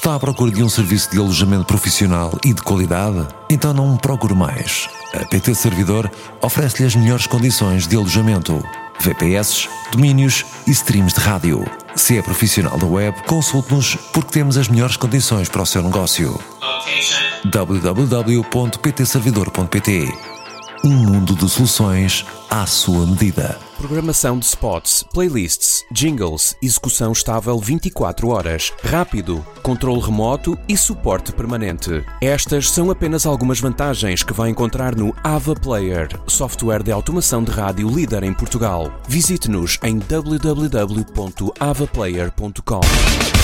Está à procura de um serviço de alojamento profissional e de qualidade? Então não procure mais. A PT Servidor oferece-lhe as melhores condições de alojamento, VPS, domínios e streams de rádio. Se é profissional da web, consulte-nos porque temos as melhores condições para o seu negócio. www.ptservidor.pt. Um mundo de soluções à sua medida. Programação de spots, playlists, jingles, execução estável 24 horas, rápido, controle remoto e suporte permanente. Estas são apenas algumas vantagens que vai encontrar no Ava Player, software de automação de rádio líder em Portugal. Visite-nos em www.avaplayer.com.